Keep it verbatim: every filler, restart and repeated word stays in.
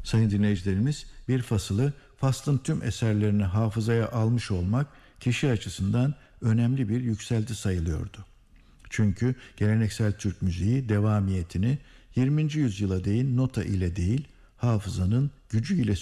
Sayın dinleyicilerimiz, bir fasılı faslın tüm eserlerini hafızaya almış olmak kişi açısından önemli bir yükselti sayılıyordu. Çünkü geleneksel Türk müziği devamiyetini yirminci yüzyıla değin nota ile değil, hafızanın gücü ile